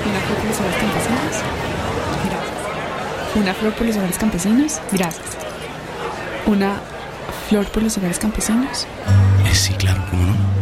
Una flor por los hogares campesinos. Gracias. Una flor por los hogares campesinos. Gracias. Una flor por los hogares campesinos. Sí, claro, ¿cómo no?